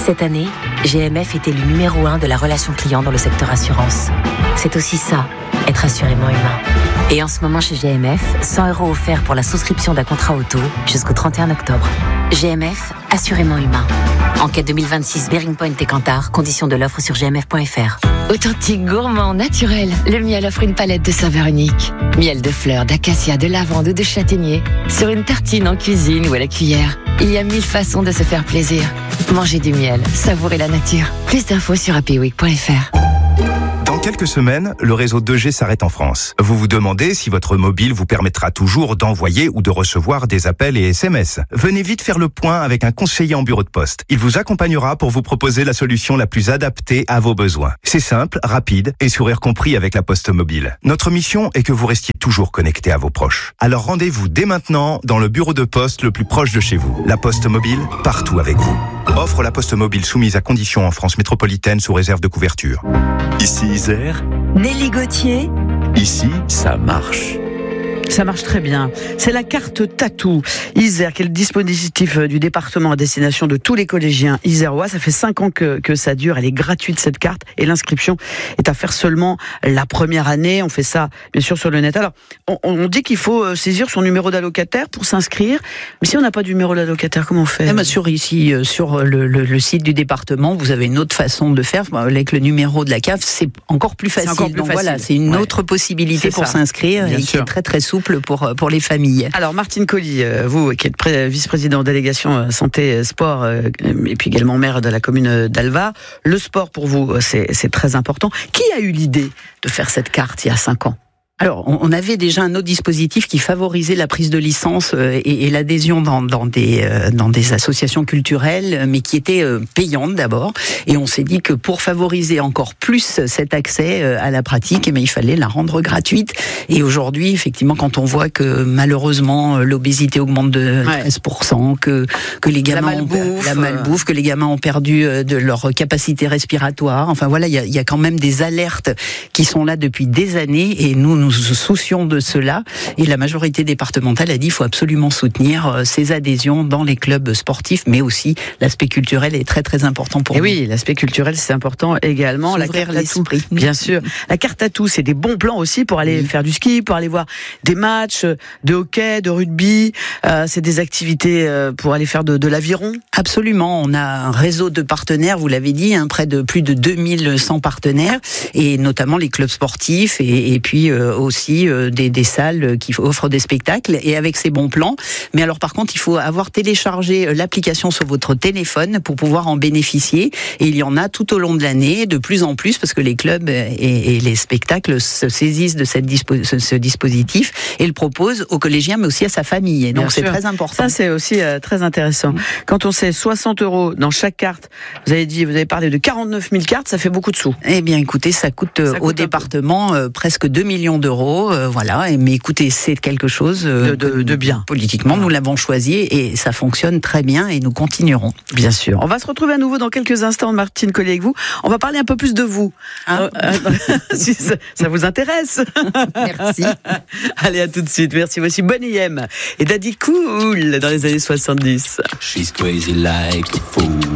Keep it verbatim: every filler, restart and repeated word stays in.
Cette année, G M F est élu numéro un de la relation client dans le secteur assurance. C'est aussi ça, être assurément humain. Et en ce moment chez G M F, cent euros offerts pour la souscription d'un contrat auto jusqu'au trente et un octobre. G M F, assurément humain. Enquête deux mille vingt-six, Bearing Point et Kantar, conditions de l'offre sur g m f point f r. Authentique, gourmand, naturel, le miel offre une palette de saveurs uniques. Miel de fleurs, d'acacia, de lavande ou de châtaignier. Sur une tartine, en cuisine ou à la cuillère. Il y a mille façons de se faire plaisir. Manger du miel, savourer la nature. Plus d'infos sur happy week point f r. Dans quelques semaines, le réseau deux G s'arrête en France. Vous vous demandez si votre mobile vous permettra toujours d'envoyer ou de recevoir des appels et S M S. Venez vite faire le point avec un conseiller en bureau de poste. Il vous accompagnera pour vous proposer la solution la plus adaptée à vos besoins. C'est simple, rapide et sourire compris avec la Poste Mobile. Notre mission est que vous restiez toujours connecté à vos proches. Alors rendez-vous dès maintenant dans le bureau de poste le plus proche de chez vous. La Poste Mobile, partout avec vous. Offre la Poste Mobile soumise à conditions en France métropolitaine sous réserve de couverture. Ici Isère. Nelly Gauthier. Ici, ça marche. Ça marche très bien. C'est la carte Tatou Isère, qui est le dispositif du département à destination de tous les collégiens isérois. Ça fait cinq ans que, que ça dure. Elle est gratuite, cette carte, et l'inscription est à faire seulement la première année. On fait ça, bien sûr, sur le net. Alors, on, on dit qu'il faut saisir son numéro d'allocataire pour s'inscrire. Mais si on n'a pas de numéro d'allocataire, comment on fait ? Eh ben sur ici, sur le, le, le site du département, vous avez une autre façon de faire. Avec le numéro de la C A F, c'est encore plus facile. C'est encore plus Donc facile. voilà, c'est une ouais. autre possibilité C'est pour ça. s'inscrire Bien et sûr. qui est très très souple pour, pour les familles. Alors Martine Colly, vous qui êtes pré- vice-présidente délégation santé sport euh, et puis également maire de la commune d'Alva, le sport pour vous c'est, c'est très important. Qui a eu l'idée de faire cette carte il y a cinq ans ? Alors, on avait déjà un autre dispositif qui favorisait la prise de licence et, et l'adhésion dans, dans, des, euh, dans des associations culturelles, mais qui était euh, payante d'abord. Et on s'est dit que pour favoriser encore plus cet accès à la pratique, eh bien, il fallait la rendre gratuite. Et aujourd'hui, effectivement, quand on voit que malheureusement l'obésité augmente de ouais. treize pour cent, que, que les gamins la malbouffe, ont, la malbouffe, que les gamins ont perdu de leur capacité respiratoire. Enfin voilà, il y a, il y a quand même des alertes qui sont là depuis des années, et nous nous soucions de cela, et la majorité départementale a dit qu'il faut absolument soutenir ces adhésions dans les clubs sportifs, mais aussi l'aspect culturel est très très important pour et nous. oui, l'aspect culturel c'est important également. S'ouvrir la carte l'esprit. Tatou, bien sûr. La carte Tatou, c'est des bons plans aussi pour aller oui. faire du ski, pour aller voir des matchs de hockey, de rugby. Euh, c'est des activités pour aller faire de, de l'aviron. Absolument, on a un réseau de partenaires, vous l'avez dit, hein, près de plus de deux mille cent partenaires, et notamment les clubs sportifs, et, et puis euh, aussi euh, des, des salles qui offrent des spectacles, et avec ces bons plans. Mais alors par contre, il faut avoir téléchargé l'application sur votre téléphone pour pouvoir en bénéficier, et il y en a tout au long de l'année, de plus en plus, parce que les clubs et, et les spectacles se saisissent de cette dispo- ce, ce dispositif et le proposent aux collégiens, mais aussi à sa famille. Et donc Bien c'est sûr. très important. Ça, c'est aussi euh, très intéressant. Mmh. Quand on sait soixante euros dans chaque carte, vous avez dit, vous avez parlé de quarante-neuf mille cartes, ça fait beaucoup de sous. Eh bien, écoutez, ça coûte, ça coûte au département euh, presque deux millions d'euros, euh, voilà. Et, mais écoutez, c'est quelque chose euh, de, de, de bien. Politiquement, nous l'avons choisi et ça fonctionne très bien et nous continuerons. Bien sûr. On va se retrouver à nouveau dans quelques instants, Martine Colly, avec vous. On va parler un peu plus de vous. Hein euh, si ça, ça vous intéresse. Merci. Allez, à tout de suite. Merci. Voici Bonnie M et Daddy Cool dans les années soixante-dix. She's crazy like a fool.